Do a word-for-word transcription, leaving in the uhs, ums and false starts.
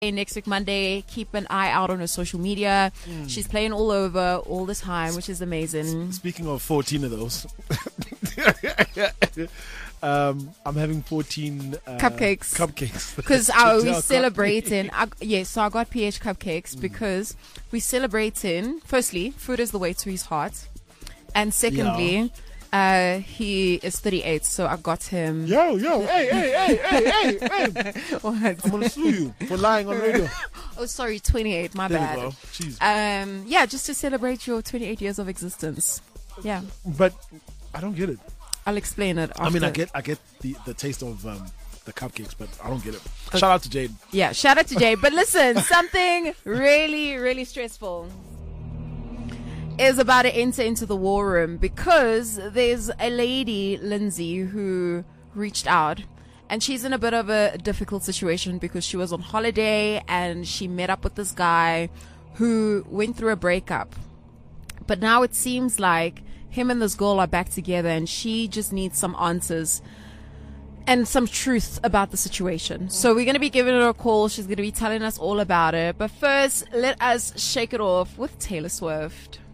Next week, Monday, keep an eye out on her social media. Mm. She's playing all over all the time, which is amazing. Speaking of fourteen of those, um, I'm having fourteen uh, cupcakes. Cupcakes. Because we're celebrating. I, yes, so I got P H cupcakes mm. because we're celebrating, firstly, food is the way to his heart. And secondly, yeah. Uh, he is thirty-eight, so I got him. Yo, yo, hey, hey, hey, hey, hey, hey. What? I'm gonna sue you for lying on radio. Oh, sorry, twenty-eight, my there bad. You go. Jeez. Um, yeah, just to celebrate your twenty-eight years of existence. Yeah. But I don't get it. I'll explain it after. I mean, I get, I get the, the taste of um, the cupcakes, but I don't get it. Okay. Shout out to Jade. Yeah, shout out to Jade. But listen, something really, really stressful is about to enter into the war room because there's a lady, Lindsay, who reached out, and she's in a bit of a difficult situation because she was on holiday and she met up with this guy who went through a breakup. But now it seems like him and this girl are back together, and she just needs some answers and some truth about the situation. So we're going to be giving her a call. She's going to be telling us all about it. But first, let us shake it off with Taylor Swift.